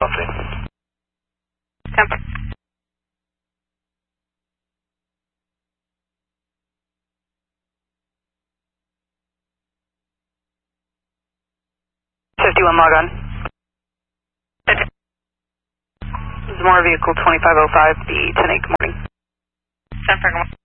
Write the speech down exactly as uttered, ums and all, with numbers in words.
Copy. Temper. fifty-one log on. Zamora vehicle twenty-five oh five, B ten eight, good morning. Temper, good morning.